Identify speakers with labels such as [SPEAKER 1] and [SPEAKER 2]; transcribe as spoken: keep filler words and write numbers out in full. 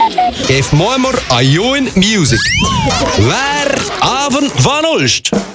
[SPEAKER 1] Geef mij maar een join music. Waar avond van Ulst.